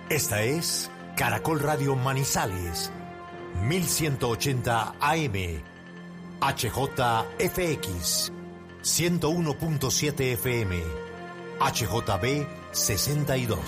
Esta es Caracol Radio Manizales, 1180 AM, HJFX, 101.7 FM, HJB 62.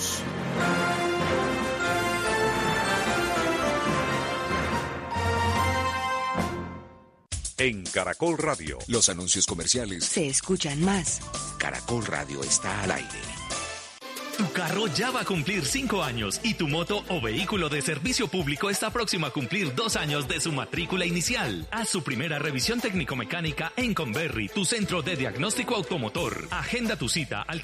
En Caracol Radio, los anuncios comerciales se escuchan más. Caracol Radio está al aire. Tu carro ya va a cumplir 5 años y tu moto o vehículo de servicio público está próximo a cumplir 2 años de su matrícula inicial. Haz su primera revisión técnico-mecánica en Converri, tu centro de diagnóstico automotor. Agenda tu cita al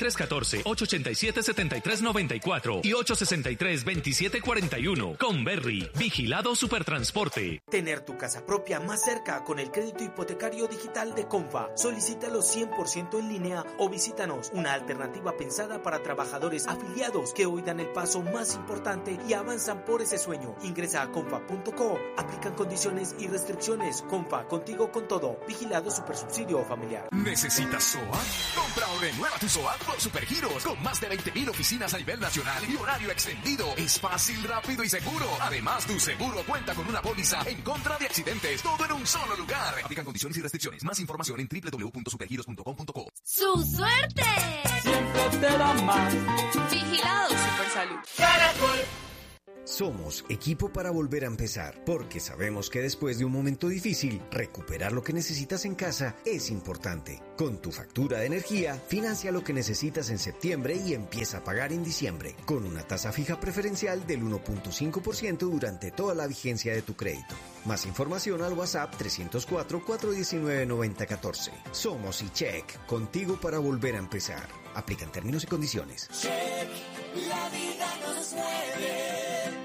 314-887-7394 y 863-2741. Converri, Vigilado Supertransporte. Tener tu casa propia más cerca con el crédito hipotecario digital de Comfa. Solicítalo 100% en línea o visítanos. Una alternativa pensada para trabajadores afiliados que hoy dan el paso más importante y avanzan por ese sueño. Ingresa a confa.co. Aplican condiciones y restricciones. Confa, contigo con todo. Vigilado Supersubsidio Familiar. ¿Necesitas SOAT? Compra o renueva tu SOAT por Supergiros, con más de 20.000 oficinas a nivel nacional y horario extendido. Es fácil, rápido y seguro. Además, tu seguro cuenta con una póliza en contra de accidentes. Todo en un solo lugar. Aplican condiciones y restricciones. Más información en www.supergiros.com.co. ¡Su suerte! Siempre te da más. Vigilado Supersalud. Caracol. Somos equipo para volver a empezar, porque sabemos que después de un momento difícil, recuperar lo que necesitas en casa es importante. Con tu factura de energía, financia lo que necesitas en septiembre y empieza a pagar en diciembre, con una tasa fija preferencial del 1.5% durante toda la vigencia de tu crédito. Más información al WhatsApp 304-419-9014. Somos eCheck, contigo para volver a empezar. Aplican términos y condiciones. Check, la vida nos mueve.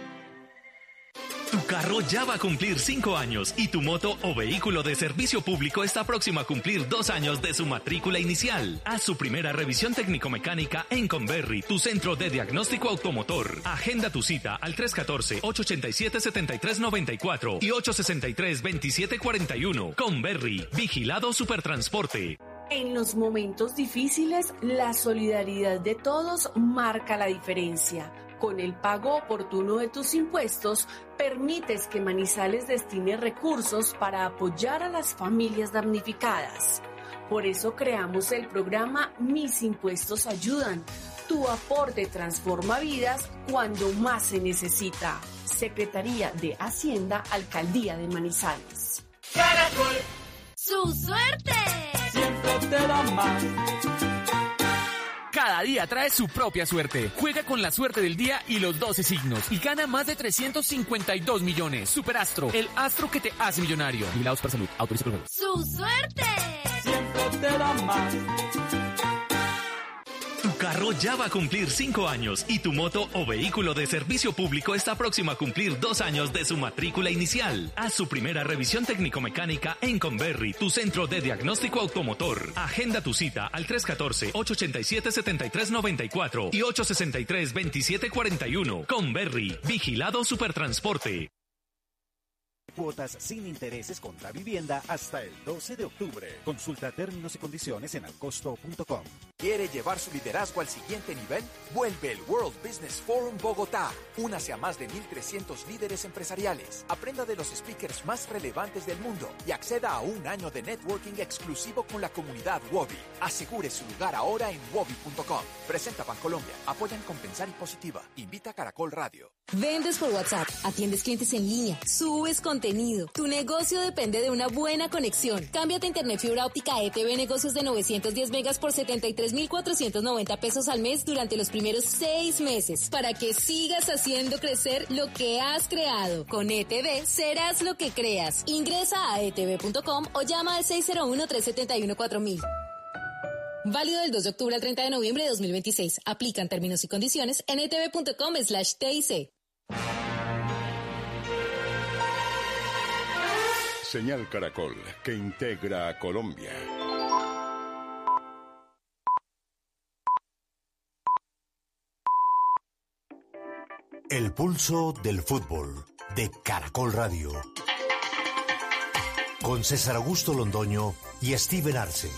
Tu carro ya va a cumplir 5 años y tu moto o vehículo de servicio público está próximo a cumplir 2 años de su matrícula inicial. Haz su primera revisión técnico-mecánica en Converri, tu centro de diagnóstico automotor. Agenda tu cita al 314-887-7394 y 863-2741. Converri, Vigilado Supertransporte. En los momentos difíciles, la solidaridad de todos marca la diferencia. Con el pago oportuno de tus impuestos, permites que Manizales destine recursos para apoyar a las familias damnificadas. Por eso creamos el programa Mis Impuestos Ayudan. Tu aporte transforma vidas cuando más se necesita. Secretaría de Hacienda, Alcaldía de Manizales. Caracol. ¡Su suerte! Siempre te da más. Cada día trae su propia suerte. Juega con la suerte del día y los 12 signos y gana más de 352 millones. Superastro, el astro que te hace millonario. Vigilado Supersalud. Autoriza por juego. ¡Su suerte! Siempre te da más. Tu carro ya va a cumplir 5 años y tu moto o vehículo de servicio público está próximo a cumplir 2 años de su matrícula inicial. Haz su primera revisión técnico-mecánica en Converri, tu centro de diagnóstico automotor. Agenda tu cita al 314-887-7394 y 863-2741. Converri, Vigilado Supertransporte. Cuotas sin intereses contra vivienda hasta el 12 de octubre. Consulta términos y condiciones en alcosto.com. ¿Quiere llevar su liderazgo al siguiente nivel? Vuelve el World Business Forum Bogotá. Únase a más de 1.300 líderes empresariales. Aprenda de los speakers más relevantes del mundo y acceda a un año de networking exclusivo con la comunidad Wobi. Asegure su lugar ahora en wobi.com. Presenta Bancolombia. Apoyan Compensar y Positiva. Invita a Caracol Radio. Vendes por WhatsApp, atiendes clientes en línea, subes contenido. Tu negocio depende de una buena conexión. Cámbiate a Internet Fibra Óptica ETV Negocios de 910 megas por 73.490 pesos al mes durante los primeros 6 meses para que sigas haciendo crecer lo que has creado. Con ETV serás lo que creas. Ingresa a etv.com o llama al 601-371-4000. Válido del 2 de octubre al 30 de noviembre de 2026. Aplican términos y condiciones en etv.com/TIC. Señal Caracol, que integra a Colombia. El pulso del fútbol de Caracol Radio. Con César Augusto Londoño y Steven Arce.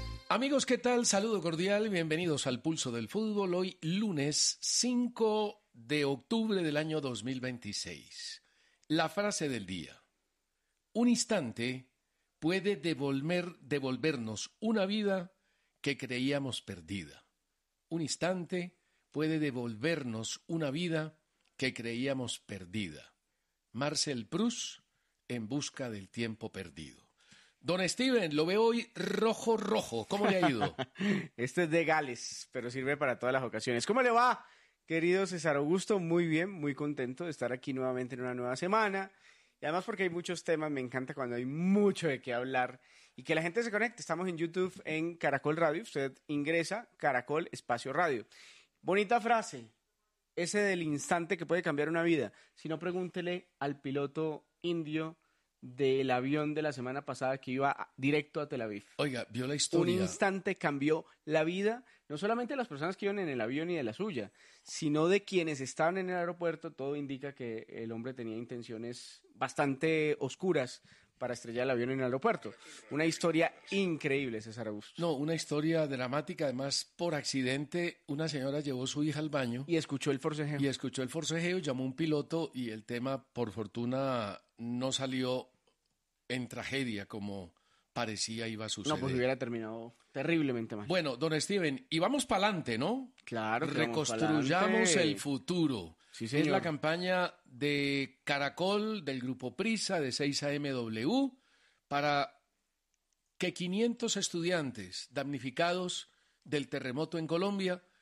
Amigos, ¿qué tal? Saludo cordial, bienvenidos al Pulso del Fútbol. Hoy lunes 5 de octubre del año 2026. La frase del día. Un instante puede devolvernos una vida que creíamos perdida. Un instante puede devolvernos una vida que creíamos perdida. Marcel Proust, En busca del tiempo perdido. Don Steven, lo veo hoy rojo. ¿Cómo le ha ido? Este es de Gales, pero sirve para todas las ocasiones. ¿Cómo le va, querido César Augusto? Muy bien, muy contento de estar aquí nuevamente en una nueva semana. Y además porque hay muchos temas, me encanta cuando hay mucho de qué hablar y que la gente se conecte. Estamos en YouTube, en Caracol Radio. Usted ingresa, Caracol, espacio radio. Bonita frase, ese del instante que puede cambiar una vida. Si no, pregúntele al piloto indio del avión de la semana pasada que iba directo a Tel Aviv. Oiga, vio la historia. Un instante cambió la vida, no solamente de las personas que iban en el avión y de la suya, sino de quienes estaban en el aeropuerto. Todo indica que el hombre tenía intenciones bastante oscuras para estrellar el avión en el aeropuerto. Una historia increíble, César Augusto. No, una historia dramática. Además, por accidente, una señora llevó a su hija al baño. Y escuchó el forcejeo. Llamó a un piloto y el tema, por fortuna, no salió en tragedia como parecía iba a suceder. No, pues hubiera terminado terriblemente mal. Bueno, don Steven, y vamos para adelante, ¿no? Claro. Reconstruyamos el futuro. Sí, señor. Es la campaña de Caracol, del Grupo Prisa, de 6AMW, para que 500 estudiantes damnificados del terremoto en Colombia